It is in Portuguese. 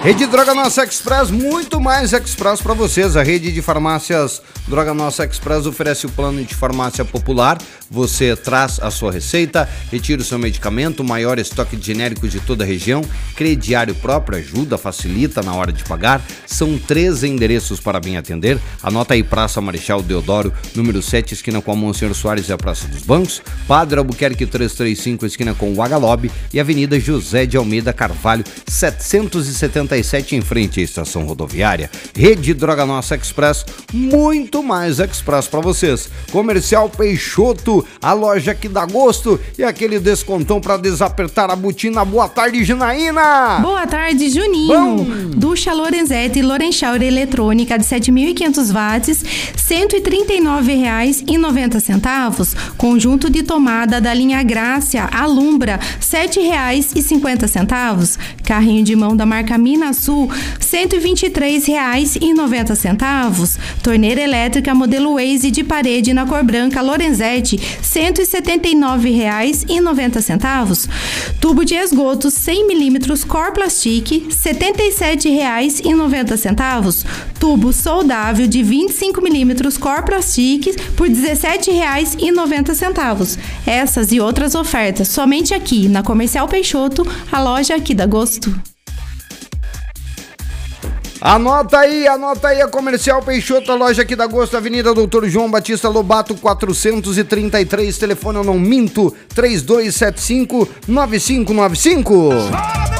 Rede Droga Nossa Express, muito mais Express para vocês. A rede de farmácias Droga Nossa Express oferece o plano de farmácia popular. Você traz a sua receita, retira o seu medicamento, maior estoque de genéricos de toda a região, crediário próprio, ajuda, facilita na hora de pagar. São 3 endereços para bem atender. Anota aí: Praça Marechal Deodoro, número 7, esquina com a Monsenhor Soares e a Praça dos Bancos. Padre Albuquerque 335, esquina com o Agalobe. E Avenida José de Almeida Carvalho, 777, em frente à estação rodoviária. Rede Droga Nossa Express, muito mais Express para vocês. Comercial Peixoto, a loja que dá gosto e aquele descontão para desapertar a botina. Boa tarde, Janaína. Boa tarde, Juninho. Bom. Ducha Lorenzetti Lorenschauer eletrônica de 7.500 watts, R$ 139,90. Conjunto de tomada da linha Grácia Alumbra, R$ 7,50. Carrinho de mão da marca Minasul, R$ 123,90. Torneira elétrica modelo Waze de parede na cor branca Lorenzetti, R$ 179,90. Tubo de esgoto 100 mm Cor Plastic, R$ 77,90. Tubo soldável de 25 mm Cor Plastic por R$ 17,90. Essas e outras ofertas somente aqui na Comercial Peixoto, a loja que dá gosto. Anota aí, a Comercial Peixoto, a loja aqui da Gosto, Avenida Doutor João Batista Lobato 433, telefone eu não minto, 3275-9595.